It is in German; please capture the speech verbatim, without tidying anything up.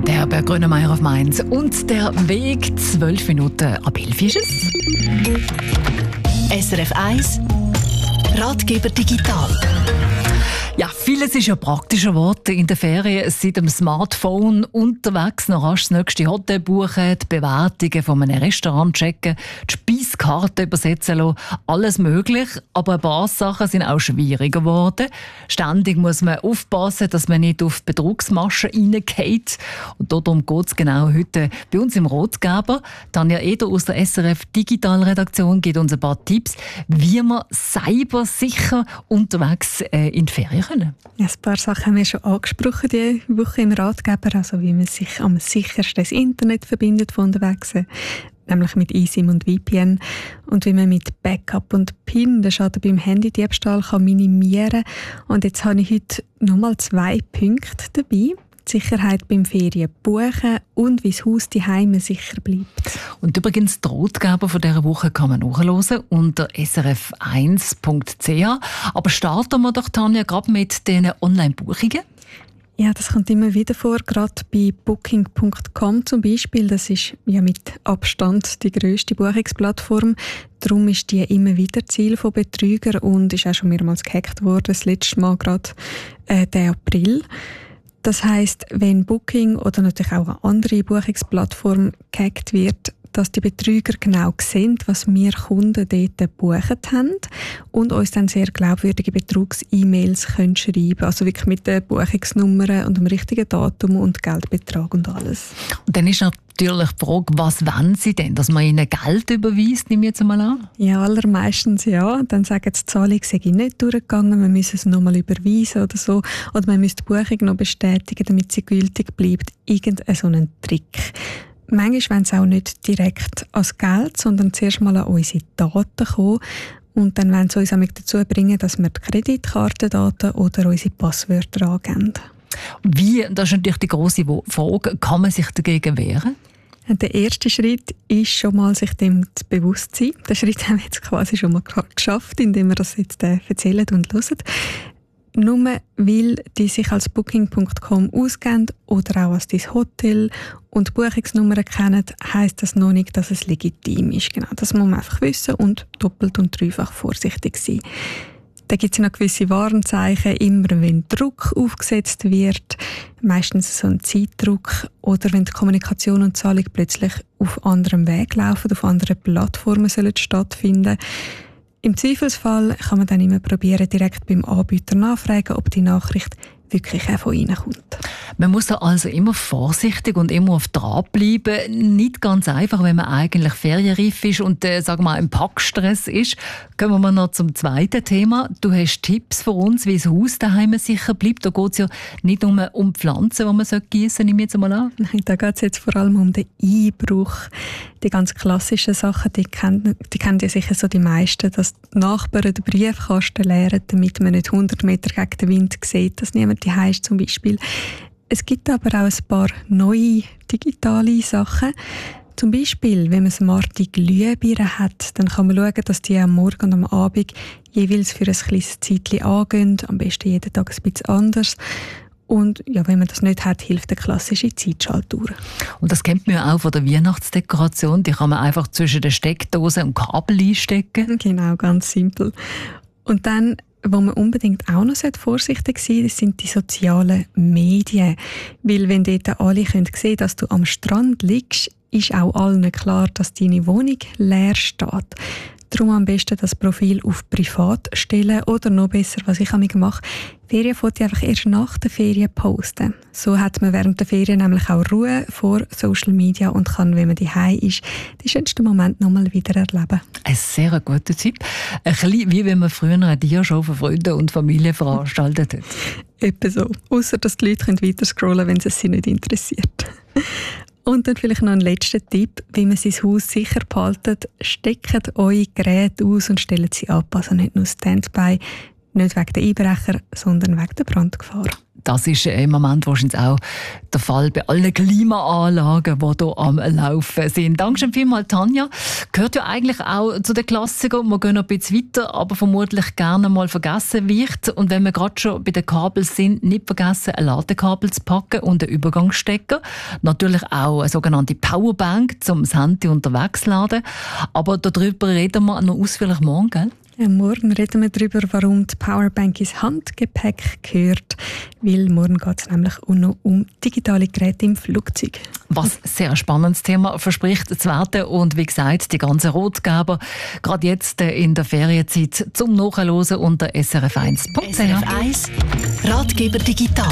Der Berg Grönemeyer auf Mainz und der Weg, zwölf Minuten ab elf ist es. S R F eins Ratgeber digital. Ja, vieles ist ja praktischer geworden in den Ferien. Seit dem Smartphone unterwegs noch rasch das nächste Hotel buchen, die Bewertungen von einem Restaurant checken, die Speiskarte übersetzen lassen, alles möglich. Aber ein paar Sachen sind auch schwieriger geworden. Ständig muss man aufpassen, dass man nicht auf Betrugsmaschen reingeht. Und darum geht es genau heute bei uns im Ratgeber. Tanja Eder aus der S R F Digitalredaktion gibt uns ein paar Tipps, wie man cybersicher unterwegs äh, in die Ferien können. Ja, ein paar Sachen haben wir schon angesprochen diese Woche im Ratgeber, also wie man sich am sichersten das Internet verbindet von unterwegs, nämlich mit eSIM und V P N, und wie man mit Backup und PIN den Schaden beim Handydiebstahl kann minimieren kann. Und jetzt habe ich heute nochmal zwei Punkte dabei. Die Sicherheit beim Ferien buchen und wie das Haus daheim sicher bleibt. Und übrigens, die Ratgeber von dieser Woche kann man nachhören unter s r f eins punkt c h. Aber starten wir doch, Tanja, gerade mit diesen Online-Buchungen. Ja, das kommt immer wieder vor, gerade bei booking punkt com zum Beispiel. Das ist ja mit Abstand die grösste Buchungsplattform. Darum ist die immer wieder Ziel von Betrügern und ist auch schon mehrmals gehackt worden. Das letzte Mal gerade äh, den April. Das heisst, wenn Booking oder natürlich auch eine andere Buchungsplattform gehackt wird, dass die Betrüger genau sehen, was wir Kunden dort gebucht haben und uns dann sehr glaubwürdige Betrugs-E-Mails schreiben können. Also wirklich mit den Buchungsnummern und dem richtigen Datum und Geldbetrag und alles. Und dann ist natürlich die Frage, was wollen sie denn? Dass man ihnen Geld überweist, nehme ich jetzt mal an? Ja, allermeistens ja. Dann sagen sie, die Zahlung sei nicht durchgegangen, wir müssen es nochmal überweisen oder so. Oder man müsste die Buchung noch bestätigen, damit sie gültig bleibt. Irgendein so ein Trick. Manchmal wollen sie auch nicht direkt ans Geld, sondern zuerst mal an unsere Daten kommen. Und dann wollen sie uns auch dazu bringen, dass wir die Kreditkartendaten oder unsere Passwörter angeben. Wie, das ist natürlich die grosse Frage, kann man sich dagegen wehren? Der erste Schritt ist schon mal, sich dem bewusst zu sein. Den Schritt haben wir jetzt quasi schon mal geschafft, indem wir das jetzt erzählen und hören. Nur weil die sich als booking punkt com ausgeben oder auch als dein Hotel und Buchungsnummern kennen, heisst das noch nicht, dass es legitim ist. Genau, das muss man einfach wissen und doppelt und dreifach vorsichtig sein. Da gibt es noch gewisse Warnzeichen, immer wenn Druck aufgesetzt wird, meistens so ein Zeitdruck, oder wenn die Kommunikation und Zahlung plötzlich auf anderem Weg laufen, auf anderen Plattformen sollen stattfinden. Im Zweifelsfall kann man dann immer probieren, direkt beim Anbieter nachfragen, ob die Nachricht wirklich auch von Ihnen kommt. Man muss da also immer vorsichtig und immer auf dran bleiben. Nicht ganz einfach, wenn man eigentlich ferienreif ist und äh, sagen wir mal, im Packstress ist. Kommen wir noch zum zweiten Thema. Du hast Tipps für uns, wie das Haus daheim sicher bleibt. Da geht es ja nicht nur um Pflanzen, die man gießen sollte, nehme ich jetzt mal an. Nein, da geht es jetzt vor allem um den Einbruch. Die ganz klassischen Sachen, die kennen, die kennen ja sicher so die meisten, dass die Nachbarn den Briefkasten leeren, damit man nicht hundert Meter gegen den Wind sieht, dass niemand die heißt zum Beispiel. Es gibt aber auch ein paar neue digitale Sachen. Zum Beispiel, wenn man smarte Glühbirnen hat, dann kann man schauen, dass die am Morgen und am Abend jeweils für ein kleines Zeitchen angehen, am besten jeden Tag ein bisschen anders. Und ja, wenn man das nicht hat, hilft eine klassische Zeitschaltuhr. Und das kennt man ja auch von der Weihnachtsdekoration. Die kann man einfach zwischen den Steckdosen und Kabel einstecken. Genau, ganz simpel. Und dann, wo man unbedingt auch noch vorsichtig sein sollte, das sind die sozialen Medien. Weil wenn dort alle sehen können, dass du am Strand liegst, ist auch allen klar, dass deine Wohnung leer steht. Darum am besten das Profil auf privat stellen oder noch besser, was ich mache, Ferienfotos einfach erst nach der Ferien posten. So hat man während der Ferien nämlich auch Ruhe vor Social Media und kann, wenn man daheim ist, den schönsten Moment nochmal wieder erleben. Ein sehr guter Tipp. Ein bisschen wie wenn man früher eine Diashow für Freunde und Familie veranstaltet hat. Etwa so. Ausser dass die Leute weiter scrollen können, wenn es sie nicht interessiert. Und dann vielleicht noch ein letzter Tipp, wie man sein Haus sicher behaltet. Steckt eure Geräte aus und stellt sie ab. Also nicht nur Standby, nicht wegen der Einbrecher, sondern wegen der Brandgefahr. Das ist im Moment wahrscheinlich auch der Fall bei allen Klimaanlagen, die hier am Laufen sind. Dankeschön vielmals, Tanja. Gehört ja eigentlich auch zu den Klassikern. Wir gehen noch ein bisschen weiter, aber vermutlich gerne mal vergessen wird. Und wenn wir gerade schon bei den Kabeln sind, nicht vergessen, ein Ladekabel zu packen und einen Übergangsstecker. Natürlich auch eine sogenannte Powerbank, um das Handy unterwegs zu laden. Aber darüber reden wir noch ausführlich morgen, gell? Ja, morgen reden wir darüber, warum die Powerbank ins Handgepäck gehört. Weil morgen geht es nämlich auch noch um digitale Geräte im Flugzeug. Was ein sehr spannendes Thema verspricht zu werden. Und wie gesagt, die ganzen Rotgeber, gerade jetzt in der Ferienzeit, zum Nachhören unter s r f eins punkt c h. S R F eins Ratgeber digital.